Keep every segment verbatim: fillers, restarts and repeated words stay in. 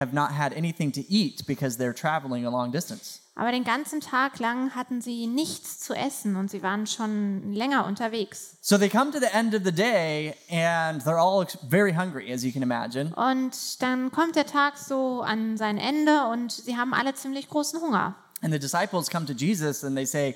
have not had anything to eat because they're traveling a long distance. Aber den ganzen Tag lang hatten sie nichts zu essen und sie waren schon länger unterwegs. So they come to the end of the day and they're all very hungry, as you can imagine. Und dann kommt der Tag so an sein Ende und sie haben alle ziemlich großen Hunger. And the disciples come to Jesus and they say,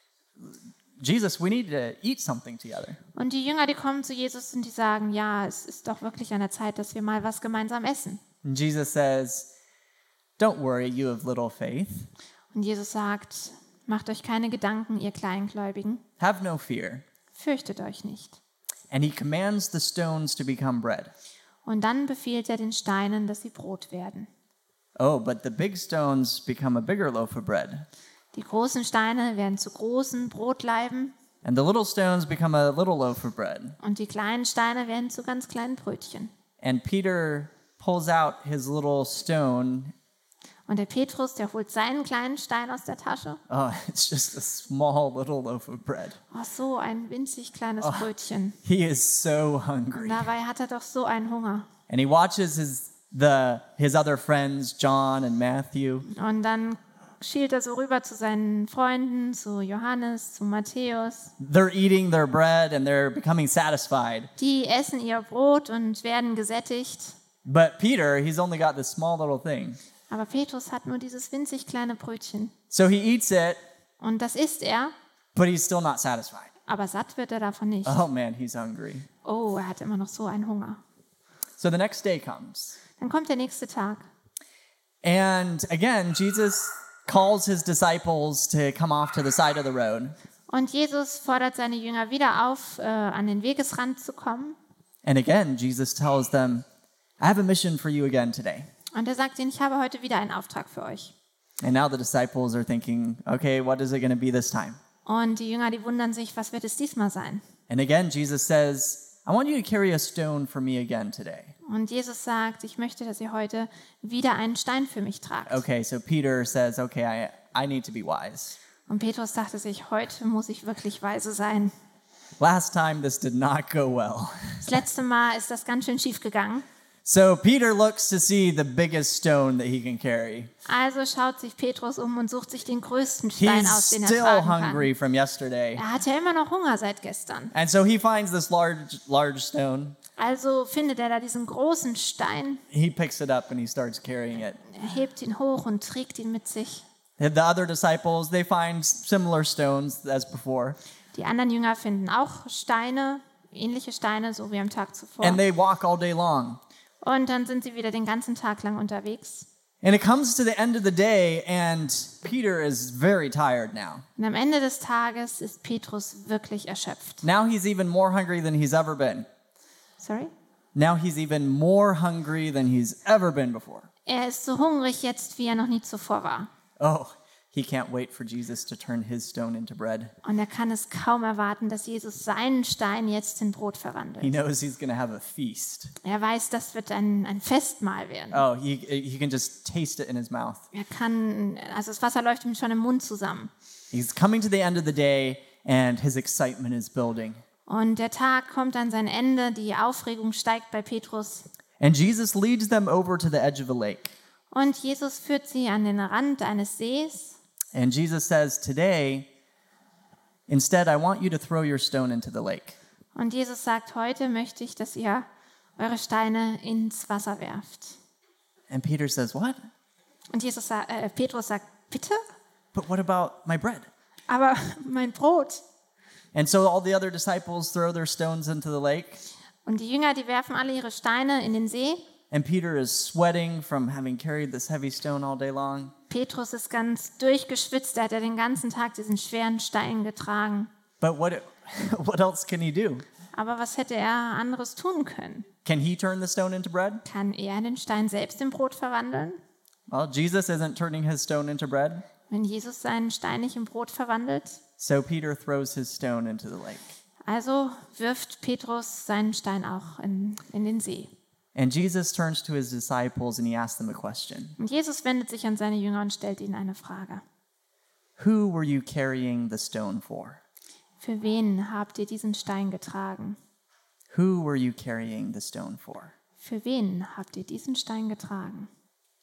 Jesus, we need to eat something together. Und die Jünger, die kommen zu Jesus und die sagen, ja, es ist doch wirklich an der Zeit, dass wir mal was gemeinsam essen. And Jesus says, don't worry, you have little faith. Und Jesus sagt, macht euch keine Gedanken, ihr Kleingläubigen. Have no fear. Fürchtet euch nicht. And he commands the stones to become bread. Und dann befiehlt er den Steinen, dass sie Brot werden. Oh, but the big stones become a bigger loaf of bread. Die großen Steine werden zu großen Brotleiben. And the little stones become a little loaf of bread. Und die kleinen Steine werden zu ganz kleinen Brötchen. And Peter pulls out his little stone. Und der Petrus, der holt seinen kleinen Stein aus der Tasche. Oh, it's just a small little loaf of bread. Oh, so ein winzig kleines Brötchen. He is so Und hungry. dabei hat er doch so einen Hunger. And he watches his the his other friends, John and Matthew. Und dann schielt er so rüber zu seinen Freunden, zu Johannes, zu Matthäus. They're eating their bread and they're becoming satisfied. Die essen ihr Brot und werden gesättigt. But Peter, he's only got this small little thing. Aber Petrus hat nur dieses winzig kleine Brötchen. So he eats it, Und das isst er, but he's still not satisfied. aber satt wird er davon nicht. Oh man, he's hungry. Oh, er hat immer noch so einen Hunger. So the next day comes. Dann kommt der nächste Tag. And again, Jesus calls his disciples to come off to the side of the road. Und Jesus fordert seine Jünger wieder auf, äh, an den Wegesrand zu kommen. And again, Jesus tells them, I have a mission for you again today. Und er sagt ihnen, ich habe heute wieder einen Auftrag für euch. And now the disciples are thinking, okay, what is it going to be this time? Und die Jünger, die wundern sich, was wird es diesmal sein? And again, Jesus says, I want you to carry a stone for me again today. Und Jesus sagt, ich möchte, dass ihr heute wieder einen Stein für mich tragt. Okay, so Peter says, okay, I, I need to be wise. Und Petrus dachte sich, heute muss ich wirklich weise sein. Last time this did not go well. Das letzte Mal ist das ganz schön schief gegangen. So Peter looks to see the biggest stone that he can carry. Also schaut sich Petrus um und sucht sich den größten Stein He's aus, den er still tragen kann. hungry from yesterday. Er hat ja immer noch Hunger seit gestern. And so he finds this large large stone. Also findet er da diesen großen Stein, He picks it up and he starts carrying it. er hebt ihn hoch und trägt ihn mit sich. The other disciples, they find similar stones as before. Die anderen Jünger finden auch Steine, ähnliche Steine, so wie am Tag zuvor. And they walk all day long. Und dann sind sie wieder den ganzen Tag lang unterwegs. And it comes to the end of the day and Peter is very tired now. Und am Ende des Tages ist Petrus wirklich erschöpft. Now he's even more hungry than he's ever been. Sorry? Now he's even more hungry than he's ever been before. Er ist so hungrig jetzt, wie er noch nie zuvor war. Oh, he can't wait for Jesus to turn his stone into bread. Und er kann es kaum erwarten, dass Jesus seinen Stein jetzt in Brot He verwandelt. knows he's going to have a feast. Er weiß, das wird ein, ein Festmahl werden. Oh, he, he can just taste it in his mouth. Er kann, also das Wasser läuft ihm schon im Mund zusammen. He's coming to the end of the day and his excitement is building. Und der Tag kommt an sein Ende, die Aufregung steigt bei Petrus. And Jesus leads them over to the edge of a lake. Und Jesus führt sie an den Rand eines Sees. And Jesus says, today, instead, I want you to throw your stone into the lake. Und Jesus sagt, heute möchte ich, dass ihr eure Steine ins Wasser werft. And Peter says, what? Und Jesus, sa- äh, Petrus sagt, bitte? But what about my bread? Aber mein Brot. And so all the other disciples throw their stones into the lake. Und die Jünger, die werfen alle ihre Steine in den See. And Peter is sweating from having carried this heavy stone all day long. Petrus ist ganz durchgeschwitzt, er hat ja den ganzen Tag diesen schweren Stein getragen. But what, what else can he do? Aber was hätte er anderes tun können? Can he turn the stone into bread? Kann er den Stein selbst in Brot verwandeln? Well, Jesus isn't turning his stone into bread. Wenn Jesus seinen Stein nicht in Brot verwandelt? So Peter throws his stone into the lake. Also wirft Petrus seinen Stein auch in, in den See. And Jesus turns to his disciples and he asks them a question. Und Jesus wendet sich an seine Jünger und stellt ihnen eine Frage. Who were you carrying the stone for? Für wen habt ihr diesen Stein getragen? Who were you carrying the stone for? Für wen habt ihr diesen Stein getragen?